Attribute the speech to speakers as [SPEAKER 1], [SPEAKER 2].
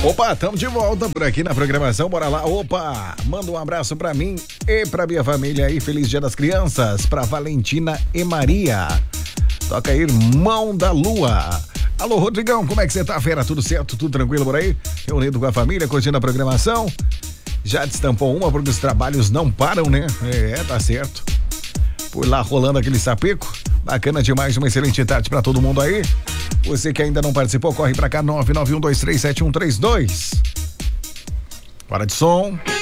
[SPEAKER 1] Opa, estamos de volta por aqui na programação, bora lá. Opa, manda um abraço pra mim e pra minha família aí, feliz Dia das Crianças, pra Valentina e Maria. Toca aí, Irmão da Lua. Alô, Rodrigão, como é que você tá, fera? Tudo certo, tudo tranquilo por aí? Reunido com a família, curtindo a programação? Já destampou uma porque os trabalhos não param, né? Tá certo. Por lá rolando aquele sapeco. Bacana demais, uma excelente tarde pra todo mundo aí. Você que ainda não participou, corre pra cá, 991237132. Para de som.